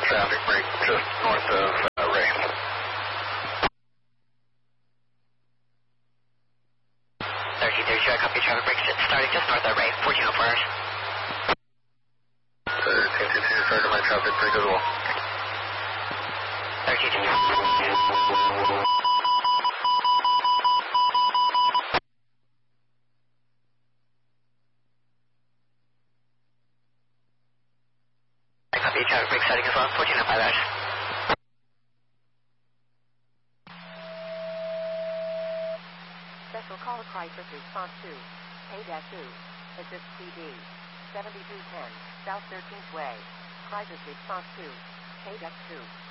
traffic break just north of Ray. 1330, I copy traffic break starting just north of Ray, 1404 hours. 1322, started my traffic break as well. 1322. Copy, traffic break starting as well, 1405 hours. Special call crisis response to K-2, assist CD, 7210, South 13th Way. Crisis response to K-2.